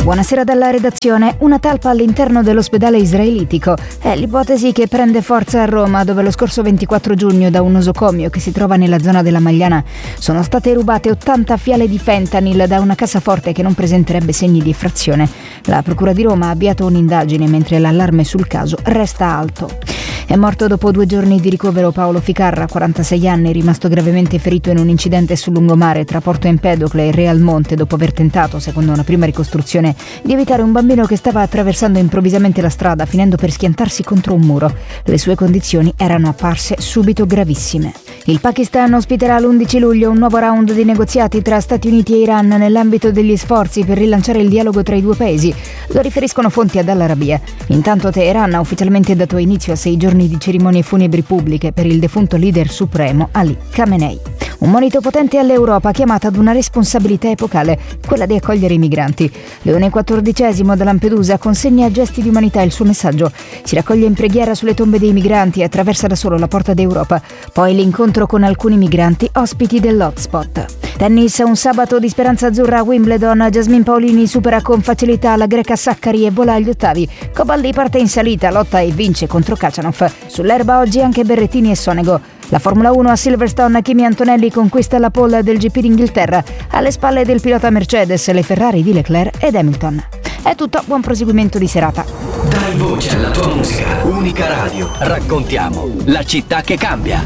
Buonasera dalla redazione. Una talpa all'interno dell'ospedale israelitico è l'ipotesi che prende forza a Roma, dove lo scorso 24 giugno da un nosocomio che si trova nella zona della Magliana sono state rubate 80 fiale di fentanyl da una cassaforte che non presenterebbe segni di effrazione. La Procura di Roma ha avviato un'indagine mentre l'allarme sul caso resta alto. È morto dopo 2 giorni di ricovero Paolo Ficarra, 46 anni, rimasto gravemente ferito in un incidente sul lungomare tra Porto Empedocle e Realmonte dopo aver tentato, secondo una prima ricostruzione, di evitare un bambino che stava attraversando improvvisamente la strada, finendo per schiantarsi contro un muro. Le sue condizioni erano apparse subito gravissime. Il Pakistan ospiterà l'11 luglio un nuovo round di negoziati tra Stati Uniti e Iran nell'ambito degli sforzi per rilanciare il dialogo tra i due paesi. Lo riferiscono fonti ad Al Arabiya. Intanto Teheran ha ufficialmente dato inizio a 6 giorni di cerimonie funebri pubbliche per il defunto leader supremo Ali Khamenei. Un monito potente all'Europa chiamata ad una responsabilità epocale, quella di accogliere i migranti. Leone XIV da Lampedusa consegna a gesti di umanità il suo messaggio. Si raccoglie in preghiera sulle tombe dei migranti e attraversa da solo la porta d'Europa. Poi l'incontro con alcuni migranti ospiti dell'hotspot. Tennis, un sabato di speranza azzurra a Wimbledon. Jasmine Paolini supera con facilità la greca Sakkari e vola agli ottavi. Cobaldi parte in salita, lotta e vince contro Khachanov. Sull'erba oggi anche Berrettini e Sonego. La Formula 1 a Silverstone, Kimi Antonelli conquista la pole del GP d'Inghilterra. Alle spalle del pilota Mercedes, le Ferrari di Leclerc ed Hamilton. È tutto, buon proseguimento di serata. Dai voce alla tua musica. Unica Radio. Raccontiamo la città che cambia.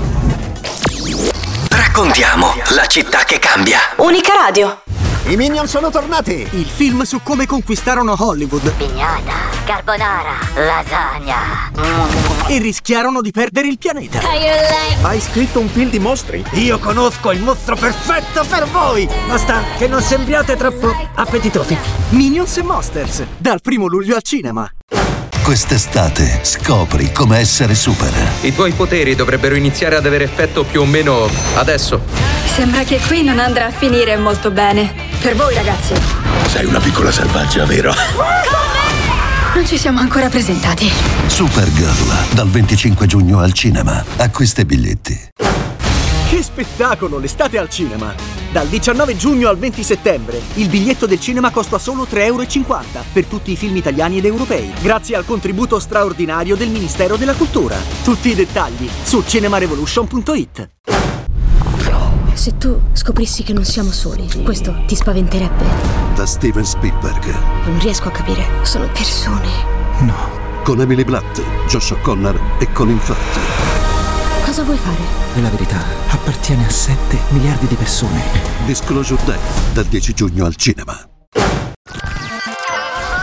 Raccontiamo la città che cambia. Unica Radio. I Minion sono tornati! Il film su come conquistarono Hollywood. Pignata, carbonara, lasagna. E rischiarono di perdere il pianeta. Hai scritto un film di mostri? Io conosco il mostro perfetto per voi! Basta che non sembriate troppo appetitosi. Minions e Monsters, dal 1 luglio al cinema. Quest'estate scopri come essere super. I tuoi poteri dovrebbero iniziare ad avere effetto più o meno adesso. Sembra che qui non andrà a finire molto bene. Per voi, ragazzi. Sei una piccola selvaggia, vero? Non ci siamo ancora presentati. Supergirl, dal 25 giugno al cinema. Acquista i biglietti. Che spettacolo, l'estate al cinema! Dal 19 giugno al 20 settembre il biglietto del cinema costa solo 3,50 € per tutti i film italiani ed europei, grazie al contributo straordinario del Ministero della Cultura. Tutti i dettagli su cinemarevolution.it. Se tu scoprissi che non siamo soli, questo ti spaventerebbe? Da Steven Spielberg. Non riesco a capire. Sono persone. No. Con Emily Blunt, Josh O'Connor e Colin Firth. Cosa vuoi fare? E la verità appartiene a 7 miliardi di persone. Disclosure Day, dal 10 giugno al cinema.